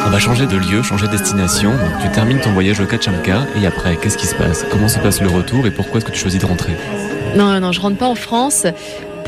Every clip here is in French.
On va changer de lieu, changer de destination. Donc, tu termines ton voyage au Kachamka et après, qu'est-ce qui se passe? Comment se passe le retour et pourquoi est-ce que tu choisis de rentrer? Non, je rentre pas en France. Pourquoi ?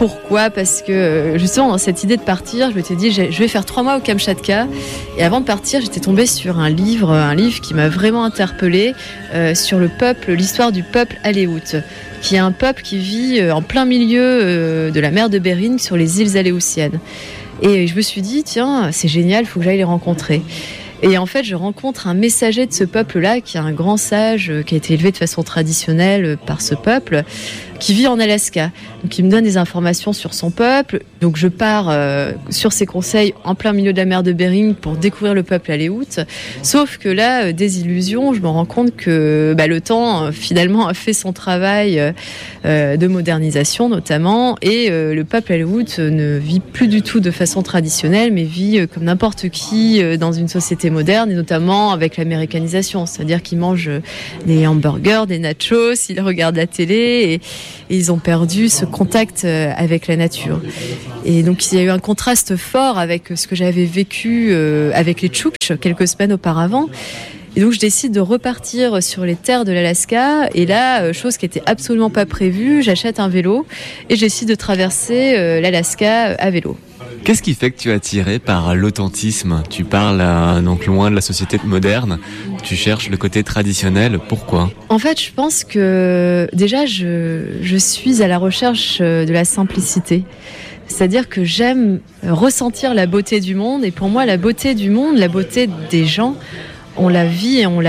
Parce que justement dans cette idée de partir, je m'étais dit je vais faire 3 mois au Kamchatka et avant de partir j'étais tombée sur un livre qui m'a vraiment interpellée sur le peuple, l'histoire du peuple Aléoute, qui est un peuple qui vit en plein milieu de la mer de Bering sur les îles Aléoutiennes. Et je me suis dit tiens c'est génial, il faut que j'aille les rencontrer. Et en fait, je rencontre un messager de ce peuple-là, qui est un grand sage, qui a été élevé de façon traditionnelle par ce peuple, qui vit en Alaska. Donc, il me donne des informations sur son peuple. Donc, je pars sur ses conseils en plein milieu de la mer de Bering pour découvrir le peuple Aléoute. Sauf que là, désillusion, je me rends compte que le temps, finalement, a fait son travail de modernisation, notamment. Et le peuple Aléoute ne vit plus du tout de façon traditionnelle, mais vit comme n'importe qui dans une société moderne, et notamment avec l'américanisation. C'est-à-dire qu'ils mangent des hamburgers, des nachos, ils regardent la télé et ils ont perdu ce contact avec la nature. Et donc il y a eu un contraste fort avec ce que j'avais vécu avec les Tchouktches quelques semaines auparavant. Et donc je décide de repartir sur les terres de l'Alaska. Et là, chose qui n'était absolument pas prévue, j'achète un vélo et je décide de traverser l'Alaska à vélo. Qu'est-ce qui fait que tu es attiré par l'authentisme? Tu parles donc loin de la société moderne, tu cherches le côté traditionnel, pourquoi? En fait, je pense que déjà, je suis à la recherche de la simplicité. C'est-à-dire que j'aime ressentir la beauté du monde, et pour moi, la beauté du monde, la beauté des gens, on la vit et on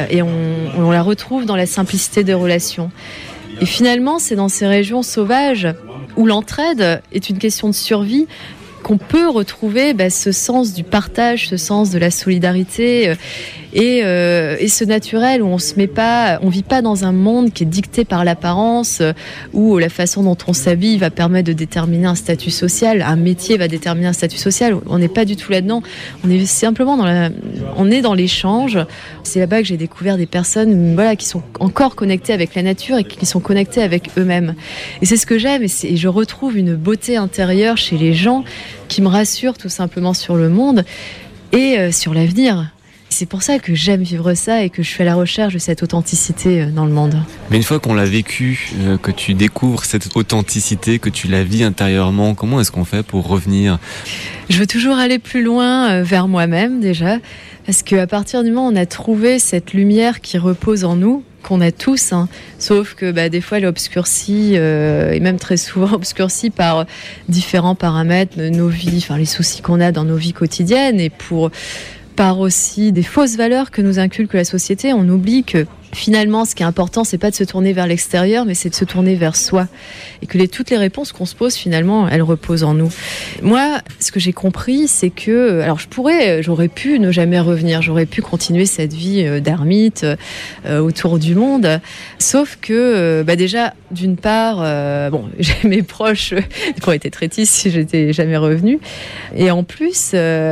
la retrouve dans la simplicité des relations. Et finalement, c'est dans ces régions sauvages où l'entraide est une question de survie qu'on peut retrouver ce sens du partage, ce sens de la solidarité et ce naturel où on vit pas dans un monde qui est dicté par l'apparence, où la façon dont on s'habille va permettre de déterminer un statut social, un métier va déterminer un statut social. On n'est pas du tout là-dedans. On est simplement dans l'échange. C'est là-bas que j'ai découvert des personnes, qui sont encore connectées avec la nature et qui sont connectées avec eux-mêmes. Et c'est ce que j'aime, et je retrouve une beauté intérieure chez les gens qui me rassure tout simplement sur le monde et sur l'avenir. C'est pour ça que j'aime vivre ça et que je suis à la recherche de cette authenticité dans le monde. Mais une fois qu'on l'a vécu, que tu découvres cette authenticité, que tu la vis intérieurement, comment est-ce qu'on fait pour revenir? Je veux toujours aller plus loin vers moi-même déjà, parce qu'à partir du moment où on a trouvé cette lumière qui repose en nous, qu'on a tous, sauf que des fois elle est obscurcie, et même très souvent obscurcie par différents paramètres de nos vies, les soucis qu'on a dans nos vies quotidiennes, et par aussi des fausses valeurs que nous inculque la société. On oublie que finalement, ce qui est important, c'est pas de se tourner vers l'extérieur, mais c'est de se tourner vers soi. Et que toutes les réponses qu'on se pose, finalement, elles reposent en nous. Moi, ce que j'ai compris, c'est que, alors j'aurais pu ne jamais revenir, j'aurais pu continuer cette vie d'ermite autour du monde. Sauf que, déjà, d'une part, j'ai mes proches qui auraient été très tristes si j'étais jamais revenue. Et en plus,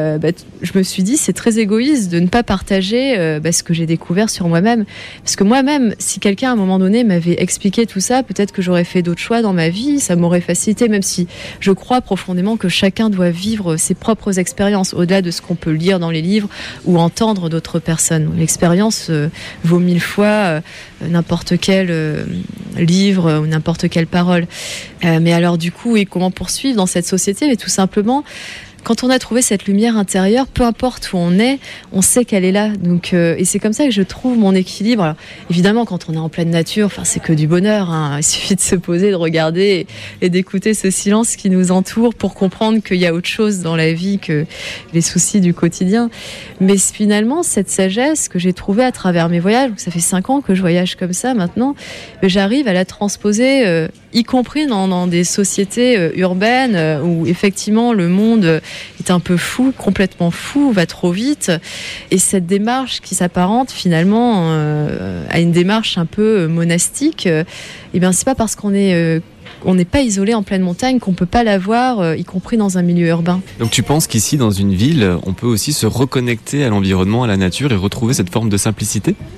je me suis dit, c'est très égoïste de ne pas partager ce que j'ai découvert sur moi-même. Parce que moi-même, si quelqu'un à un moment donné m'avait expliqué tout ça, peut-être que j'aurais fait d'autres choix dans ma vie, ça m'aurait facilité, même si je crois profondément que chacun doit vivre ses propres expériences, au-delà de ce qu'on peut lire dans les livres ou entendre d'autres personnes. L'expérience vaut 1000 fois n'importe quel livre ou n'importe quelle parole. Mais alors du coup, et comment poursuivre dans cette société? Mais tout simplement, quand on a trouvé cette lumière intérieure, peu importe où on est, on sait qu'elle est là. Donc, et c'est comme ça que je trouve mon équilibre. Alors, évidemment, quand on est en pleine nature, c'est que du bonheur. Il suffit de se poser, de regarder et d'écouter ce silence qui nous entoure pour comprendre qu'il y a autre chose dans la vie que les soucis du quotidien. Mais finalement, cette sagesse que j'ai trouvée à travers mes voyages, ça fait 5 ans que je voyage comme ça maintenant, j'arrive à la transposer, y compris dans des sociétés urbaines où effectivement le monde est un peu fou, complètement fou, va trop vite. Et cette démarche qui s'apparente finalement à une démarche un peu monastique, c'est pas parce qu'on n'est pas isolé en pleine montagne qu'on peut pas l'avoir, y compris dans un milieu urbain. Donc tu penses qu'ici, dans une ville, on peut aussi se reconnecter à l'environnement, à la nature et retrouver cette forme de simplicité ?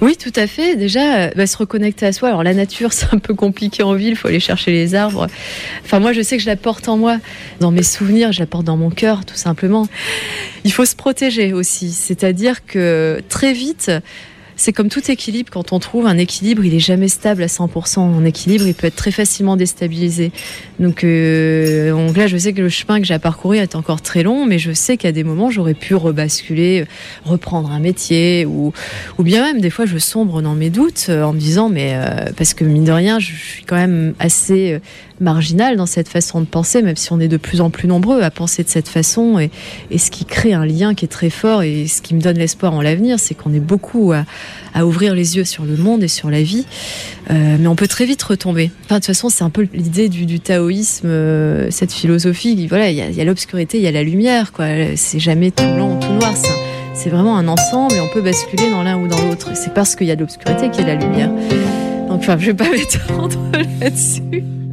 Oui, tout à fait. Déjà, se reconnecter à soi. Alors la nature, c'est un peu compliqué en ville, il faut aller chercher les arbres. Enfin, moi, je sais que je la porte en moi, dans mes souvenirs, je la porte dans mon cœur, tout simplement. Il faut se protéger aussi, c'est-à-dire que très vite, c'est comme tout équilibre, quand on trouve un équilibre, il est jamais stable à 100%. Un équilibre, il peut être très facilement déstabilisé. Donc là, je sais que le chemin que j'ai à parcourir est encore très long, mais je sais qu'à des moments, j'aurais pu rebasculer, reprendre un métier, ou bien même, des fois, je sombre dans mes doutes en me disant, parce que mine de rien, je suis quand même assez marginale dans cette façon de penser, même si on est de plus en plus nombreux à penser de cette façon, et ce qui crée un lien qui est très fort, et ce qui me donne l'espoir en l'avenir, c'est qu'on est beaucoup à ouvrir les yeux sur le monde et sur la vie, mais on peut très vite retomber. Enfin, de toute façon, c'est un peu l'idée du taoïsme, cette philosophie. Voilà, il y a l'obscurité, il y a la lumière, quoi. C'est jamais tout blanc ou tout noir. C'est vraiment un ensemble, et on peut basculer dans l'un ou dans l'autre. Et c'est parce qu'il y a de l'obscurité qu'il y a de la lumière. Donc, enfin, je vais pas m'étendre là-dessus.